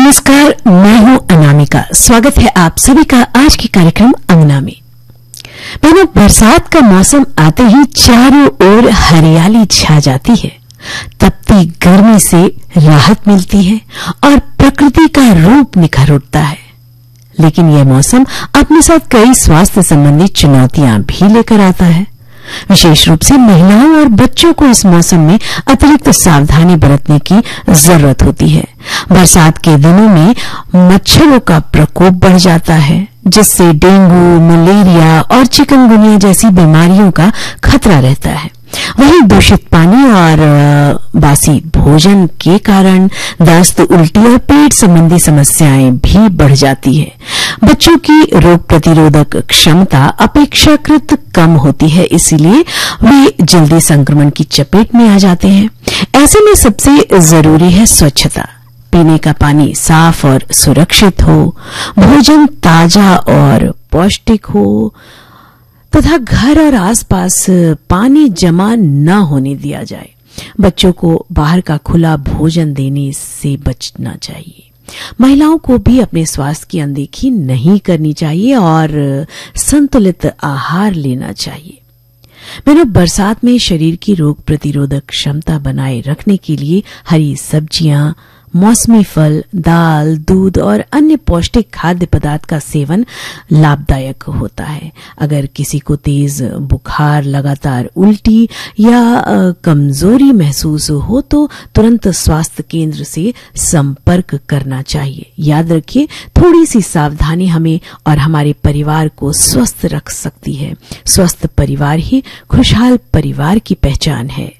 नमस्कार, मैं हूं अनामिका। स्वागत है आप सभी का आज के कार्यक्रम अंगना में। बहनों, बरसात का मौसम आते ही चारों ओर हरियाली छा जाती है, तपती गर्मी से राहत मिलती है और प्रकृति का रूप निखर उठता है। लेकिन यह मौसम अपने साथ कई स्वास्थ्य संबंधी चुनौतियां भी लेकर आता है। विशेष रूप से महिलाओं और बच्चों को इस मौसम में अतिरिक्त सावधानी बरतने की जरूरत होती है। बरसात के दिनों में मच्छरों का प्रकोप बढ़ जाता है, जिससे डेंगू, मलेरिया और चिकनगुनिया जैसी बीमारियों का खतरा रहता है। वहीं दूषित पानी और बासी भोजन के कारण दस्त, उल्टी और पेट संबंधी समस्याएं भी बढ़ जाती है। बच्चों की रोग प्रतिरोधक क्षमता अपेक्षाकृत कम होती है, इसीलिए वे जल्दी संक्रमण की चपेट में आ जाते हैं। ऐसे में सबसे जरूरी है स्वच्छता। पीने का पानी साफ और सुरक्षित हो, भोजन ताजा और पौष्टिक हो तथा घर और आसपास पानी जमा न होने दिया जाए। बच्चों को बाहर का खुला भोजन देने से बचना चाहिए। महिलाओं को भी अपने स्वास्थ्य की अनदेखी नहीं करनी चाहिए और संतुलित आहार लेना चाहिए। मैंने बरसात में शरीर की रोग प्रतिरोधक क्षमता बनाए रखने के लिए हरी सब्जियां, मौसमी फल, दाल, दूध और अन्य पौष्टिक खाद्य पदार्थ का सेवन लाभदायक होता है। अगर किसी को तेज बुखार, लगातार उल्टी या कमजोरी महसूस हो तो तुरंत स्वास्थ्य केंद्र से संपर्क करना चाहिए। याद रखिए, थोड़ी सी सावधानी हमें और हमारे परिवार को स्वस्थ रख सकती है। स्वस्थ परिवार ही खुशहाल परिवार की पहचान है।